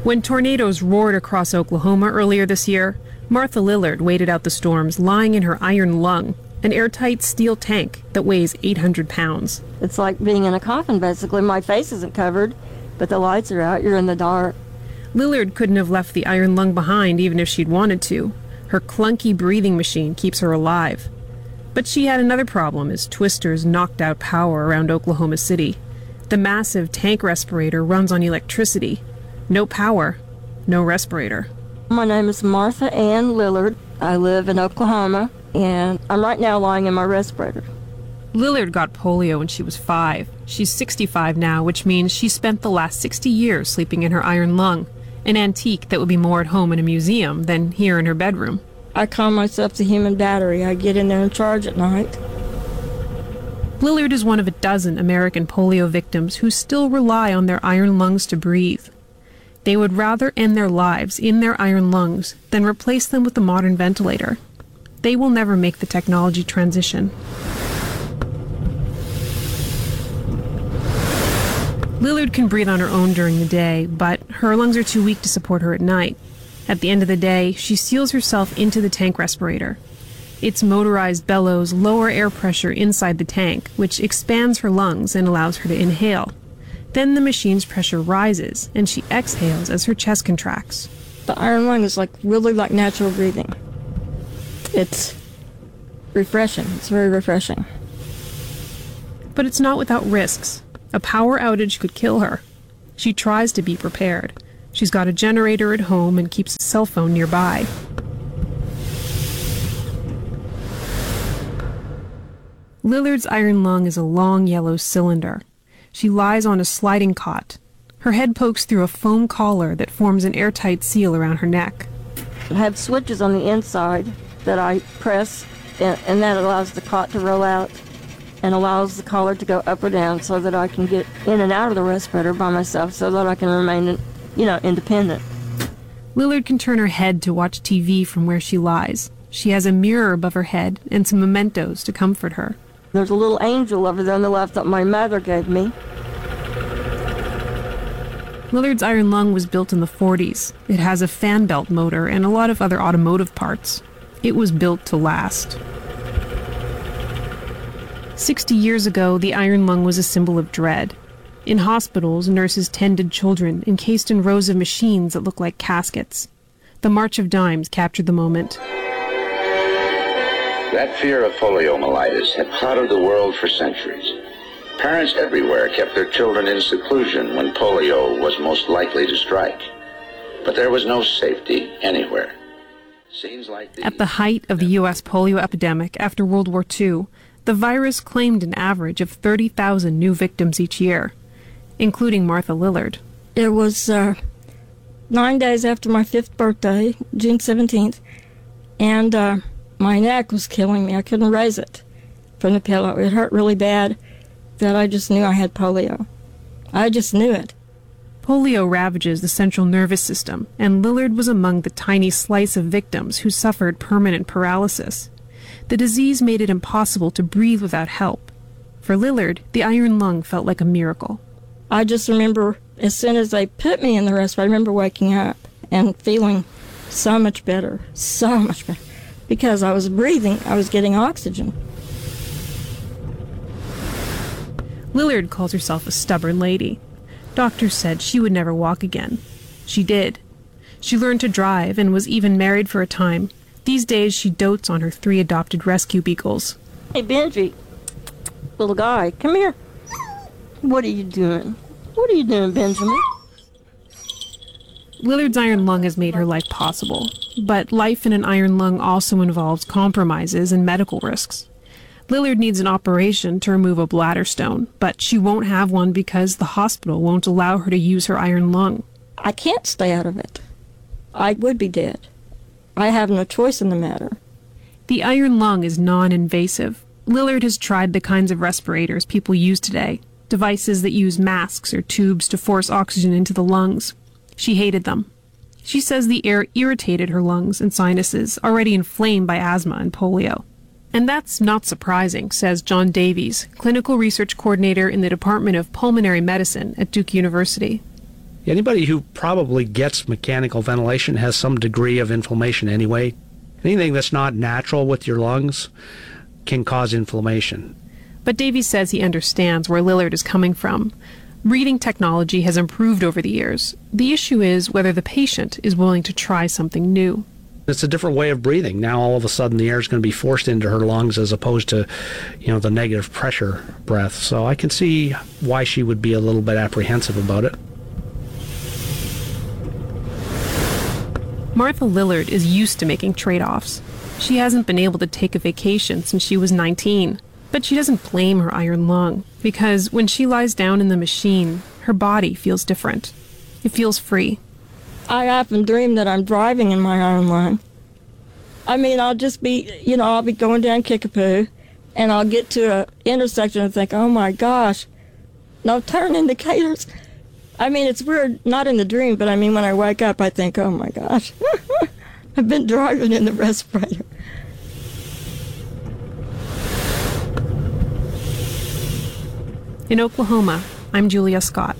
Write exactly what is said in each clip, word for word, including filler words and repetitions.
When tornadoes roared across Oklahoma earlier this year, Martha Lillard waited out the storms lying in her iron lung, an airtight steel tank that weighs eight hundred pounds. It's like being in a coffin, basically. My face isn't covered, but the lights are out. You're in the dark. Lillard couldn't have left the iron lung behind even if she'd wanted to. Her clunky breathing machine keeps her alive. But she had another problem as twisters knocked out power around Oklahoma City. The massive tank respirator runs on electricity. No power, no respirator. My name is Martha Ann Lillard. I live in Oklahoma, and I'm right now lying in my respirator. Lillard got polio when she was five. She's sixty-five now, which means she spent the last sixty years sleeping in her iron lung, an antique that would be more at home in a museum than here in her bedroom. I call myself the human battery. I get in there and charge at night. Lillard is one of a dozen American polio victims who still rely on their iron lungs to breathe. They would rather end their lives in their iron lungs than replace them with a modern ventilator. They will never make the technology transition. Lillard can breathe on her own during the day, but her lungs are too weak to support her at night. At the end of the day, she seals herself into the tank respirator. Its motorized bellows lower air pressure inside the tank, which expands her lungs and allows her to inhale. Then the machine's pressure rises, and she exhales as her chest contracts. The iron lung is like really like natural breathing. It's refreshing. It's very refreshing. But it's not without risks. A power outage could kill her. She tries to be prepared. She's got a generator at home and keeps a cell phone nearby. Lillard's iron lung is a long yellow cylinder. She lies on a sliding cot. Her head pokes through a foam collar that forms an airtight seal around her neck. I have switches on the inside that I press, and, and that allows the cot to roll out and allows the collar to go up or down so that I can get in and out of the respirator by myself so that I can remain, you know, independent. Lillard can turn her head to watch T V from where she lies. She has a mirror above her head and some mementos to comfort her. There's a little angel over there on the left that my mother gave me. Lillard's iron lung was built in the forties. It has a fan belt motor and a lot of other automotive parts. It was built to last. Sixty years ago, the iron lung was a symbol of dread. In hospitals, nurses tended children encased in rows of machines that looked like caskets. The March of Dimes captured the moment. That fear of poliomyelitis had clouded the world for centuries. Parents everywhere kept their children in seclusion when polio was most likely to strike. But there was no safety anywhere. Scenes like these... At the height of the U S polio epidemic after World War Two, the virus claimed an average of thirty thousand new victims each year, including Martha Lillard. It was uh, nine days after my fifth birthday, June seventeenth, and uh, my neck was killing me. I couldn't raise it from the pillow. It hurt really bad that I just knew I had polio. I just knew it. Polio ravages the central nervous system, and Lillard was among the tiny slice of victims who suffered permanent paralysis. The disease made it impossible to breathe without help. For Lillard, the iron lung felt like a miracle. I just remember as soon as they put me in the respirator, I remember waking up and feeling so much better, so much better, because I was breathing, I was getting oxygen. Lillard calls herself a stubborn lady. Doctors said she would never walk again. She did. She learned to drive and was even married for a time. These days she dotes on her three adopted rescue beagles. Hey, Benji, little guy, come here. What are you doing? What are you doing, Benjamin? Lillard's iron lung has made her life possible, but life in an iron lung also involves compromises and medical risks. Lillard needs an operation to remove a bladder stone, but she won't have one because the hospital won't allow her to use her iron lung. I can't stay out of it. I would be dead. I have no choice in the matter. The iron lung is non-invasive. Lillard has tried the kinds of respirators people use today, devices that use masks or tubes to force oxygen into the lungs. She hated them. She says the air irritated her lungs and sinuses, already inflamed by asthma and polio. And that's not surprising, says John Davies, clinical research coordinator in the Department of Pulmonary Medicine at Duke University. Anybody who probably gets mechanical ventilation has some degree of inflammation anyway. Anything that's not natural with your lungs can cause inflammation. But Davies says he understands where Lillard is coming from. Breathing technology has improved over the years. The issue is whether the patient is willing to try something new. It's a different way of breathing. Now all of a sudden the air is going to be forced into her lungs as opposed to, you know, the negative pressure breath. So I can see why she would be a little bit apprehensive about it. Martha Lillard is used to making trade-offs. She hasn't been able to take a vacation since she was nineteen. But she doesn't blame her iron lung, because when she lies down in the machine, her body feels different. It feels free. I often dream that I'm driving in my iron lung. I mean, I'll just be, you know, I'll be going down Kickapoo, and I'll get to an intersection and think, oh my gosh, no turn indicators. I mean, it's weird, not in the dream, but I mean, when I wake up, I think, oh my gosh, I've been driving in the respirator. In Oklahoma, I'm Julia Scott.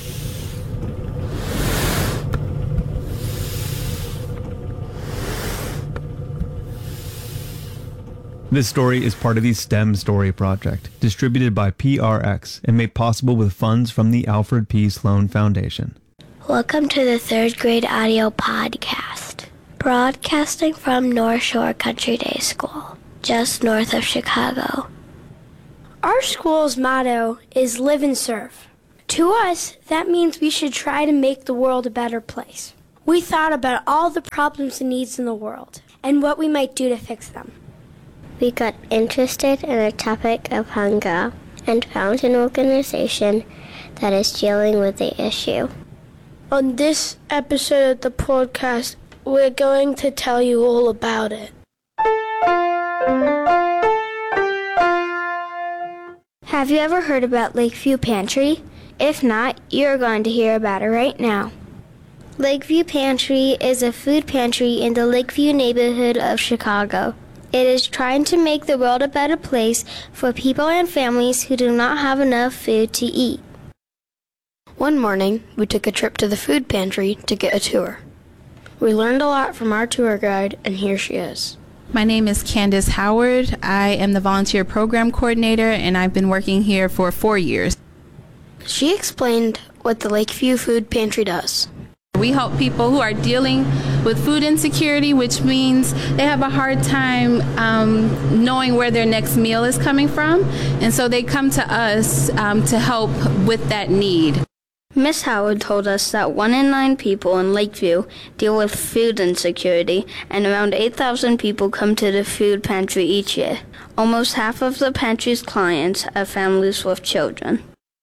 This story is part of the STEM Story Project, distributed by P R X and made possible with funds from the Alfred P. Sloan Foundation. Welcome to the third grade audio podcast, broadcasting from North Shore Country Day School, just north of Chicago. Our school's motto is live and serve. To us, that means we should try to make the world a better place. We thought about all the problems and needs in the world and what we might do to fix them. We got interested in the topic of hunger and found an organization that is dealing with the issue. On this episode of the podcast, we're going to tell you all about it. Have you ever heard about Lakeview Pantry? If not, you're going to hear about it right now. Lakeview Pantry is a food pantry in the Lakeview neighborhood of Chicago. It is trying to make the world a better place for people and families who do not have enough food to eat. One morning, we took a trip to the food pantry to get a tour. We learned a lot from our tour guide, and here she is. My name is Candace Howard. I am the volunteer program coordinator, and I've been working here for four years. She explained what the Lakeview Food Pantry does. We help people who are dealing with food insecurity, which means they have a hard time um, knowing where their next meal is coming from, and so they come to us um, to help with that need. Miss Howard told us that one in nine people in Lakeview deal with food insecurity, and around eight thousand people come to the food pantry each year. Almost half of the pantry's clients are families with children.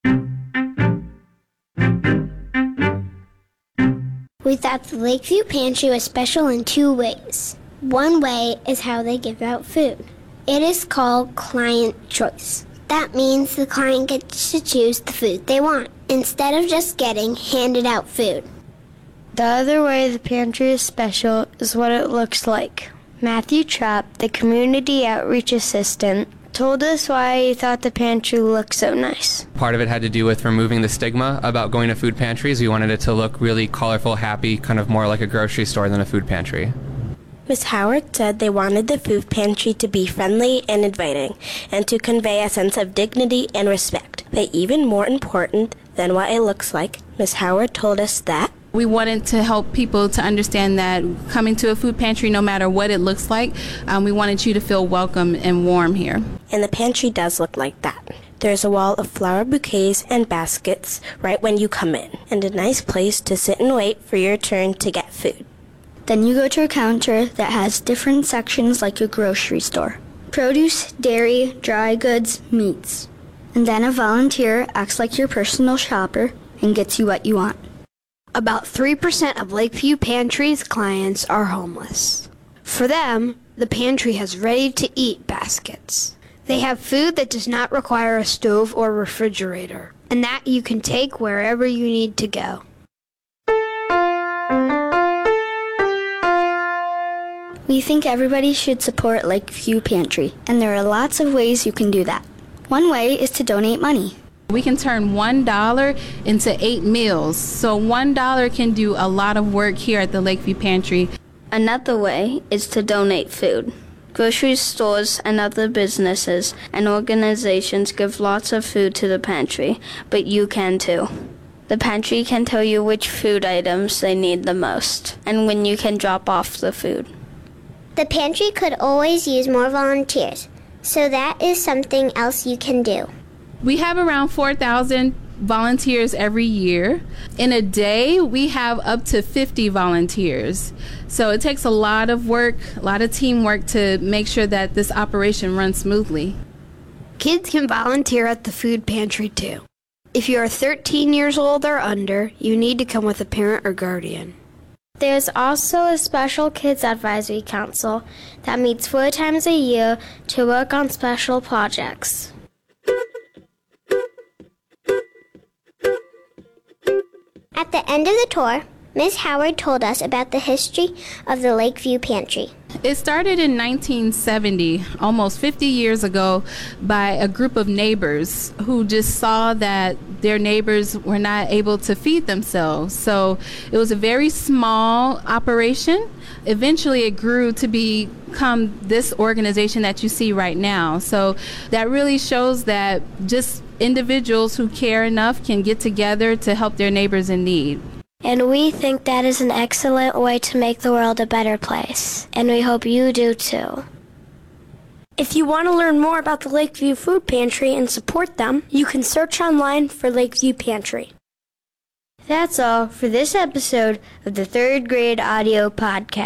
We thought the Lakeview Pantry was special in two ways. One way is how they give out food. It is called client choice. That means the client gets to choose the food they want, instead of just getting handed out food. The other way the pantry is special is what it looks like. Matthew Trapp, the community outreach assistant, told us why he thought the pantry looked so nice. Part of it had to do with removing the stigma about going to food pantries. We wanted it to look really colorful, happy, kind of more like a grocery store than a food pantry. Miss Howard said they wanted the food pantry to be friendly and inviting, and to convey a sense of dignity and respect. But even more important than what it looks like, Miss Howard told us that We wanted to help people to understand that coming to a food pantry, no matter what it looks like, um, we wanted you to feel welcome and warm here. And the pantry does look like that. There's a wall of flower bouquets and baskets right when you come in, and a nice place to sit and wait for your turn to get food. Then you go to a counter that has different sections like a grocery store. Produce, dairy, dry goods, meats. And then a volunteer acts like your personal shopper and gets you what you want. About three percent of Lakeview Pantry's clients are homeless. For them, the pantry has ready-to-eat baskets. They have food that does not require a stove or refrigerator, and that you can take wherever you need to go. We think everybody should support Lakeview Pantry, and there are lots of ways you can do that. One way is to donate money. We can turn one dollar into eight meals. So one dollar can do a lot of work here at the Lakeview Pantry. Another way is to donate food. Grocery stores and other businesses and organizations give lots of food to the pantry, but you can too. The pantry can tell you which food items they need the most and when you can drop off the food. The pantry could always use more volunteers, so that is something else you can do. We have around four thousand volunteers every year. In a day, we have up to fifty volunteers. So it takes a lot of work, a lot of teamwork to make sure that this operation runs smoothly. Kids can volunteer at the food pantry too. If you are thirteen years old or under, you need to come with a parent or guardian. There's also a special Kids Advisory Council that meets four times a year to work on special projects. At the end of the tour, Miz Howard told us about the history of the Lakeview Pantry. It started in nineteen seventy, almost fifty years ago, by a group of neighbors who just saw that their neighbors were not able to feed themselves. So it was a very small operation. Eventually it grew to become this organization that you see right now. So that really shows that just individuals who care enough can get together to help their neighbors in need. And we think that is an excellent way to make the world a better place. And we hope you do too. If you want to learn more about the Lakeview Food Pantry and support them, you can search online for Lakeview Pantry. That's all for this episode of the Third Grade Audio Podcast.